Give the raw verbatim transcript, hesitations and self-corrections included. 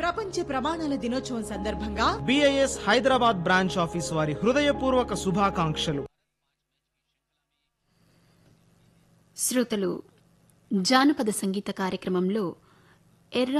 ప్రపంచ ప్రమాణాల దినోత్సవం సందర్భంగా బిఐఎస్ హైదరాబాద్ బ్రాంచ్ ఆఫీస్ వారి హృదయపూర్వక శుభాకాంక్షలు. శ్రోతలు జానపద సంగీత కార్యక్రమంలో ఎర్ర